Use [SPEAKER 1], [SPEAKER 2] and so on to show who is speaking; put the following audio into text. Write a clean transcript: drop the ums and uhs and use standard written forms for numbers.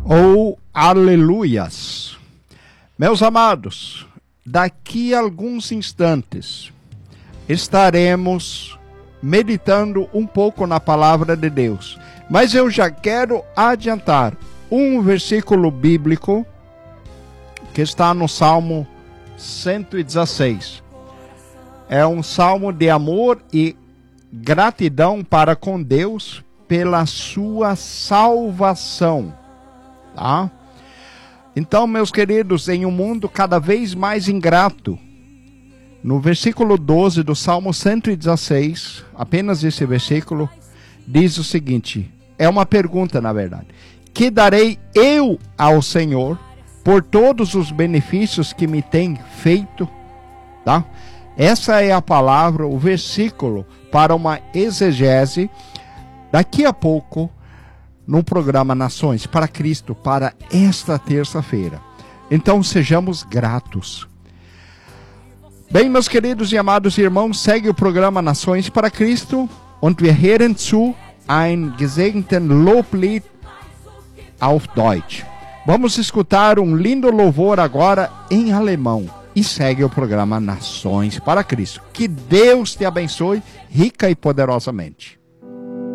[SPEAKER 1] ou aleluias. Meus amados, daqui a alguns instantes estaremos meditando um pouco na palavra de Deus, mas eu já quero adiantar um versículo bíblico que está no Salmo 116. É um salmo de amor e gratidão para com Deus pela sua salvação, tá? Então, meus queridos, em um mundo cada vez mais ingrato, no versículo 12 do Salmo 116, apenas esse versículo, diz o seguinte, é uma pergunta na verdade: que darei eu ao Senhor por todos os benefícios que me tem feito? Tá? Essa é a palavra, o versículo para uma exegese daqui a pouco no programa Nações para Cristo, para esta terça-feira. Então sejamos gratos. Bem, meus queridos e amados irmãos, segue o programa Nações para Cristo, und wir hören zu ein gesegneten Loblied auf Deutsch. Vamos escutar um lindo louvor agora em alemão e segue o programa Nações para Cristo. Que Deus te abençoe rica e poderosamente.